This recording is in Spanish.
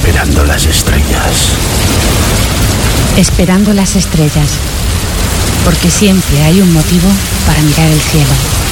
Esperando las estrellas. Esperando las estrellas. Porque siempre hay un motivo para mirar el cielo.